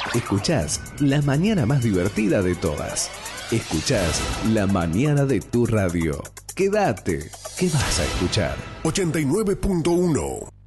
Escuchás la mañana más divertida de todas. Escuchás la mañana de tu radio. Quédate, ¿qué vas a escuchar? 89.1